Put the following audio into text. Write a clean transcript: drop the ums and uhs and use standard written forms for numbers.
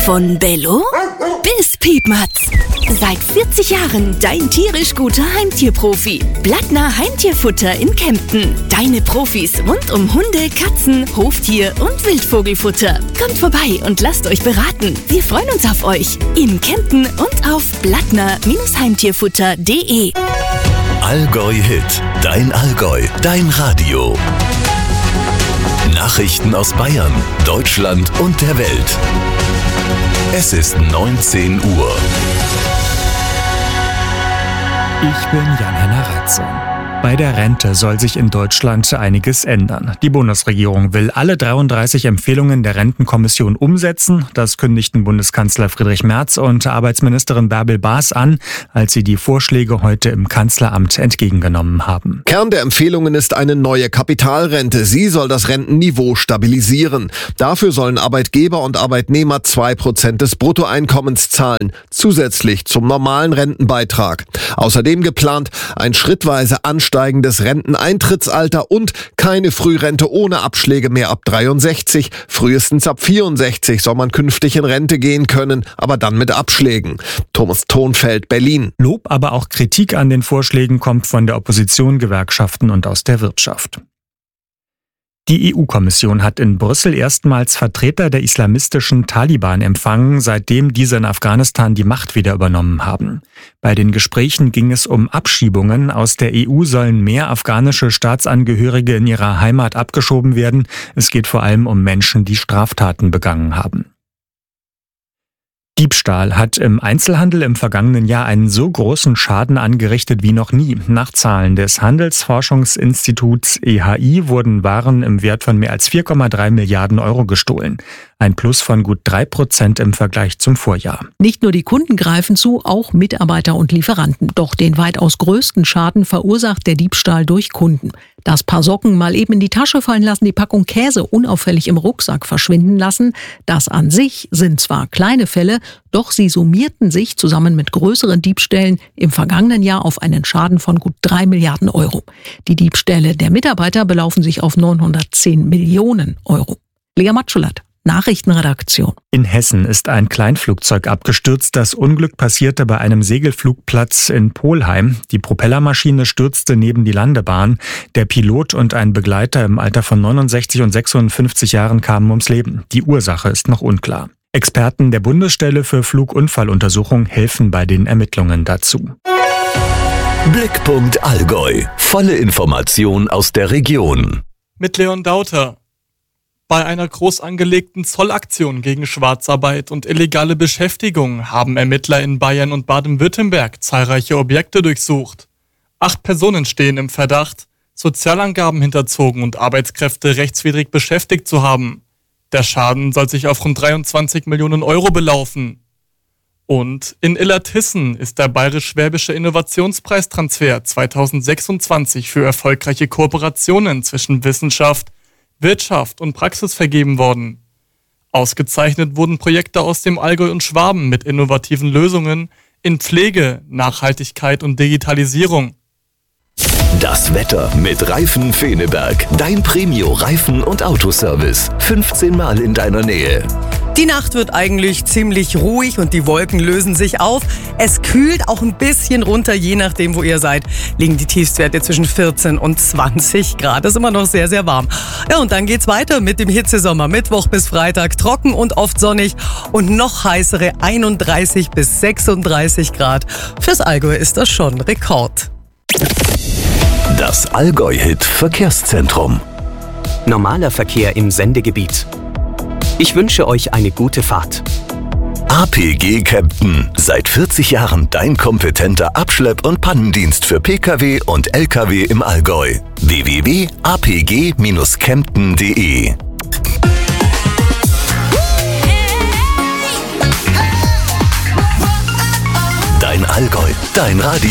Von Bello bis Piepmatz. Seit 40 Jahren dein tierisch guter Heimtierprofi. Blattner Heimtierfutter in Kempten. Deine Profis rund um Hunde, Katzen, Hoftier und Wildvogelfutter. Kommt vorbei und lasst euch beraten. Wir freuen uns auf euch. In Kempten und auf blattner-heimtierfutter.de. Allgäu Hit. Dein Allgäu. Dein Radio. Nachrichten aus Bayern, Deutschland und der Welt. Es ist 19 Uhr. Ich bin Jan-Henner Ratze. Bei der Rente soll sich in Deutschland einiges ändern. Die Bundesregierung will alle 33 Empfehlungen der Rentenkommission umsetzen. Das kündigten Bundeskanzler Friedrich Merz und Arbeitsministerin Bärbel Baas an, als sie die Vorschläge heute im Kanzleramt entgegengenommen haben. Kern der Empfehlungen ist eine neue Kapitalrente. Sie soll das Rentenniveau stabilisieren. Dafür sollen Arbeitgeber und Arbeitnehmer 2% des Bruttoeinkommens zahlen, zusätzlich zum normalen Rentenbeitrag. Außerdem geplant ein schrittweise ansteigendes Renteneintrittsalter und keine Frührente ohne Abschläge mehr ab 63. Frühestens ab 64 soll man künftig in Rente gehen können, aber dann mit Abschlägen. Thomas Thonfeld, Berlin. Lob, aber auch Kritik an den Vorschlägen kommt von der Opposition, Gewerkschaften und aus der Wirtschaft. Die EU-Kommission hat in Brüssel erstmals Vertreter der islamistischen Taliban empfangen, seitdem diese in Afghanistan die Macht wieder übernommen haben. Bei den Gesprächen ging es um Abschiebungen. Aus der EU sollen mehr afghanische Staatsangehörige in ihrer Heimat abgeschoben werden. Es geht vor allem um Menschen, die Straftaten begangen haben. Diebstahl hat im Einzelhandel im vergangenen Jahr einen so großen Schaden angerichtet wie noch nie. Nach Zahlen des Handelsforschungsinstituts EHI wurden Waren im Wert von mehr als 4,3 Milliarden Euro gestohlen. Ein Plus von gut 3% im Vergleich zum Vorjahr. Nicht nur die Kunden greifen zu, auch Mitarbeiter und Lieferanten. Doch den weitaus größten Schaden verursacht der Diebstahl durch Kunden. Das Paar Socken mal eben in die Tasche fallen lassen, die Packung Käse unauffällig im Rucksack verschwinden lassen. Das an sich sind zwar kleine Fälle, doch sie summierten sich zusammen mit größeren Diebstählen im vergangenen Jahr auf einen Schaden von gut 3 Milliarden Euro. Die Diebstähle der Mitarbeiter belaufen sich auf 910 Millionen Euro. Lea Matschulat, Nachrichtenredaktion. In Hessen ist ein Kleinflugzeug abgestürzt. Das Unglück passierte bei einem Segelflugplatz in Polheim. Die Propellermaschine stürzte neben die Landebahn. Der Pilot und ein Begleiter im Alter von 69 und 56 Jahren kamen ums Leben. Die Ursache ist noch unklar. Experten der Bundesstelle für Flugunfalluntersuchung helfen bei den Ermittlungen dazu. Blickpunkt Allgäu. Volle Information aus der Region. Mit Leon Dauter. Bei einer groß angelegten Zollaktion gegen Schwarzarbeit und illegale Beschäftigung haben Ermittler in Bayern und Baden-Württemberg zahlreiche Objekte durchsucht. 8 Personen stehen im Verdacht, Sozialangaben hinterzogen und Arbeitskräfte rechtswidrig beschäftigt zu haben. Der Schaden soll sich auf rund 23 Millionen Euro belaufen. Und in Illertissen ist der Bayerisch-Schwäbische Innovationspreistransfer 2026 für erfolgreiche Kooperationen zwischen Wissenschaft, Wirtschaft und Praxis vergeben worden. Ausgezeichnet wurden Projekte aus dem Allgäu und Schwaben mit innovativen Lösungen in Pflege, Nachhaltigkeit und Digitalisierung. Das Wetter mit Reifen Feneberg. Dein Premio-Reifen- und Autoservice. 15 Mal in deiner Nähe. Die Nacht wird eigentlich ziemlich ruhig und die Wolken lösen sich auf. Es kühlt auch ein bisschen runter, je nachdem, wo ihr seid. Liegen die Tiefstwerte zwischen 14 und 20 Grad. Das ist immer noch sehr, sehr warm. Ja, und dann geht's weiter mit dem Hitzesommer. Mittwoch bis Freitag trocken und oft sonnig und noch heißere 31 bis 36 Grad. Fürs Allgäu ist das schon Rekord. Das Allgäu-Hit Verkehrszentrum. Normaler Verkehr im Sendegebiet. Ich wünsche euch eine gute Fahrt. APG Kempten. Seit 40 Jahren dein kompetenter Abschlepp- und Pannendienst für Pkw und Lkw im Allgäu. www.apg-kempten.de. Dein Allgäu, dein Radio.